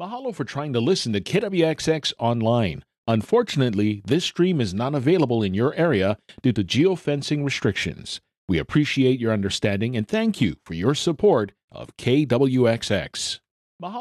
Mahalo for trying to listen to KWXX online. Unfortunately, this stream is not available in your area due to geofencing restrictions. We appreciate your understanding and thank you for your support of KWXX.